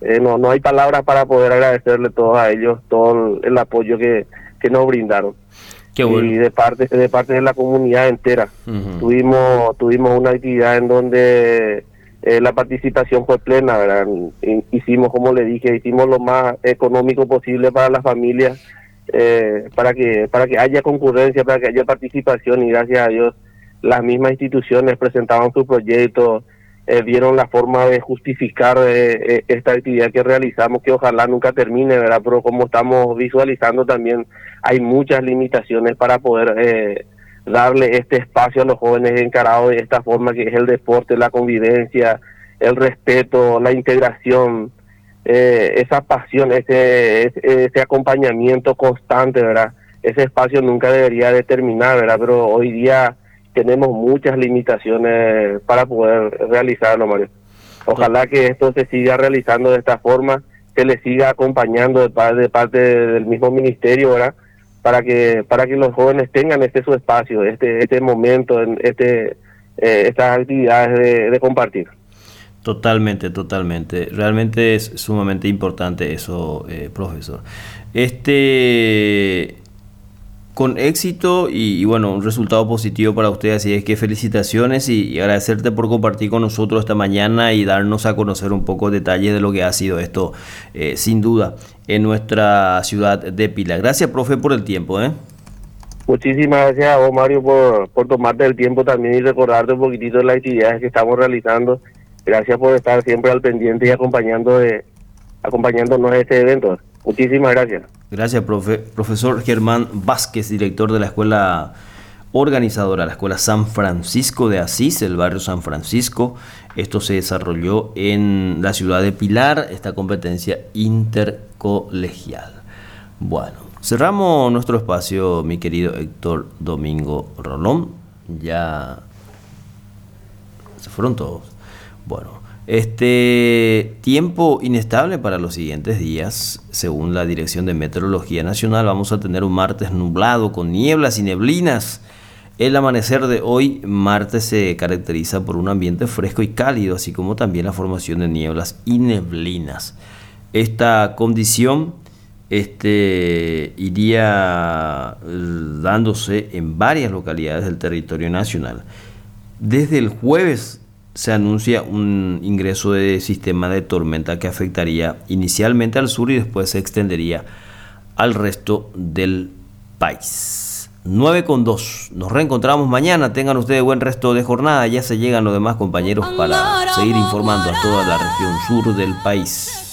no hay palabras para poder agradecerle todos a ellos todo el apoyo que nos brindaron. Qué bueno. Y de parte de la comunidad entera. Ujú. Tuvimos una actividad en donde la participación fue plena, ¿verdad? Hicimos, como le dije, hicimos lo más económico posible para las familias, para que haya concurrencia, para que haya participación, y gracias a Dios las mismas instituciones presentaban sus proyectos, vieron la forma de justificar esta actividad que realizamos, que ojalá nunca termine, ¿verdad? Pero como estamos visualizando también hay muchas limitaciones para poder darle este espacio a los jóvenes encarados de esta forma, que es el deporte, la convivencia, el respeto, la integración, esa pasión, ese acompañamiento constante, ¿verdad? Ese espacio nunca debería de terminar, ¿verdad? Pero hoy día tenemos muchas limitaciones para poder realizarlo, Mario. Ojalá que esto se siga realizando de esta forma, se le siga acompañando de parte del mismo ministerio, ¿verdad? Para que los jóvenes tengan su espacio, este momento, estas actividades de compartir. Totalmente, totalmente. Realmente es sumamente importante eso, profesor. Con éxito y bueno, un resultado positivo para usted, así es que felicitaciones y agradecerte por compartir con nosotros esta mañana y darnos a conocer un poco detalles de lo que ha sido esto, sin duda, en nuestra ciudad de Pilar. Gracias, profe, por el tiempo. Muchísimas gracias a vos, Mario, por tomarte el tiempo también y recordarte un poquitito de las actividades que estamos realizando. Gracias por estar siempre al pendiente y acompañándonos en este evento. Muchísimas gracias. Gracias, profesor Germán Vázquez, director de la escuela organizadora, la Escuela San Francisco de Asís, el barrio San Francisco. Esto se desarrolló en la ciudad de Pilar, esta competencia intercolegial. Bueno, cerramos nuestro espacio, mi querido Héctor Domingo Rolón. Ya se fueron todos. Bueno, tiempo inestable para los siguientes días. Según la Dirección de Meteorología Nacional, vamos a tener un martes nublado con nieblas y neblinas. El amanecer de hoy, martes, se caracteriza por un ambiente fresco y cálido, así como también la formación de nieblas y neblinas. Esta condición iría dándose en varias localidades del territorio nacional. Desde el jueves se anuncia un ingreso de sistema de tormenta que afectaría inicialmente al sur y después se extendería al resto del país. 9:02. Nos reencontramos mañana. Tengan ustedes buen resto de jornada. Ya se llegan los demás compañeros para seguir informando a toda la región sur del país.